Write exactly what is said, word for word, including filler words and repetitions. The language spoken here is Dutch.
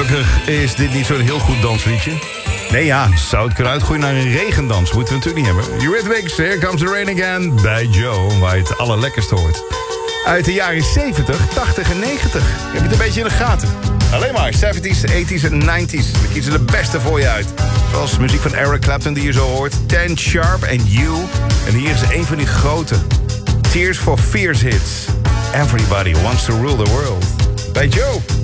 Gelukkig is dit niet zo'n heel goed dansliedje. Nee ja, zou het kunnen uitgroeien naar een regendans. Moeten we natuurlijk niet hebben. Eurythmics, Here Comes the Rain Again bij Joe, waar je het allerlekkerst hoort. Uit de jaren zeventig, tachtig en negentig. Je hebt het een beetje in de gaten. Alleen maar zeventies, tachtiger en negentiger. We kiezen de beste voor je uit. Zoals muziek van Eric Clapton die je zo hoort. Ten Sharp en You. En hier is een van die grote. Tears for Fears hits. Everybody wants to rule the world. Bij Joe.